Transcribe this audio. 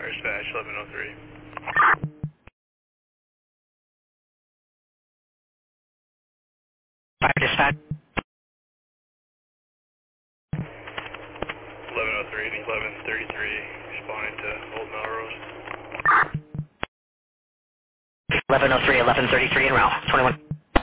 Dispatch 1103. Fire dispatch. 1103 and 1133 responding to Old Melrose. 1103, 1133 en route. 21.